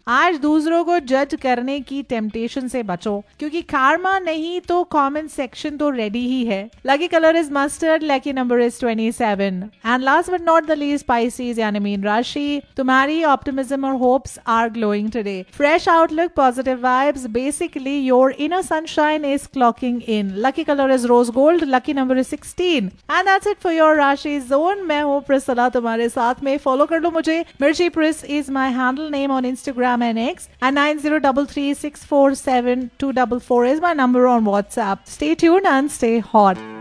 आज दूसरों को जज करने की टेम्पटेशन से बचो, क्योंकि karma नहीं तो कमेंट सेक्शन तो रेडी ही है. Lucky colour is mustard, lucky number is 27. And last but not the least, Pisces यानी मीन राशि, तुम्हारी ऑप्टिमिज्म और hopes are glowing today. Fresh outlook, positive vibes, basically your inner sunshine is clocking in. Lucky colour is rose gold, lucky number is 16. And that's it for your राशि zone. मैं हूँ प्रिसला तुम्हारे साथ में. Follow कर लो मुझे. मिर्ची प्रिस is my handle name on Instagram and X, and 9033647244 is my number on WhatsApp. Stay tuned and stay hot.